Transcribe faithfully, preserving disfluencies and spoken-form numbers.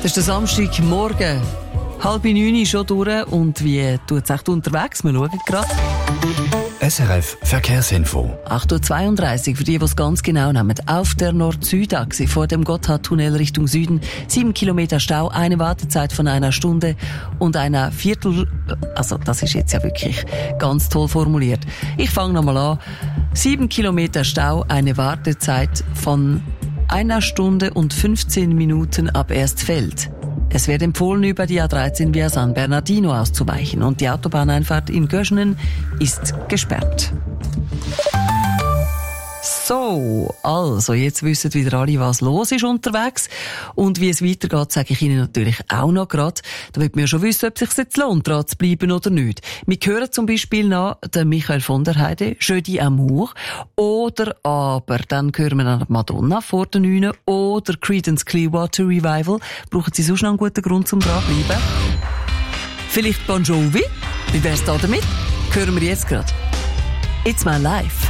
Das ist der Samstagmorgen. Halb neun schon durch. Und wie tut es echt unterwegs? Wir schauen gerade. S R F Verkehrsinfo. acht Uhr zweiunddreißig, für die, die es ganz genau nehmen. Auf der Nord-Süd-Achse vor dem Gotthardtunnel Richtung Süden. Sieben Kilometer Stau, eine Wartezeit von einer Stunde und einer Viertel... Also, das ist jetzt ja wirklich ganz toll formuliert. Ich fange nochmal an. Sieben Kilometer Stau, eine Wartezeit von einer Stunde und fünfzehn Minuten ab Erstfeld. Es wird empfohlen, über die A dreizehn via San Bernardino auszuweichen und die Autobahneinfahrt in Göschenen ist gesperrt. So, also jetzt wissen wieder alle, was los ist unterwegs. Und wie es weitergeht, sage ich Ihnen natürlich auch noch gerade. Da wird mir schon wissen, ob es sich jetzt lohnt, dran zu bleiben oder nicht. Wir hören zum Beispiel noch den Michael von der Heide, Jeudi Amour. Oder aber, dann hören wir noch Madonna vor den Neun oder Creedence Clearwater Revival. Brauchen Sie sonst noch einen guten Grund zum dranbleiben? Vielleicht Bon Jovi? Wie wär's da damit? Hören wir jetzt gerade. It's My Life.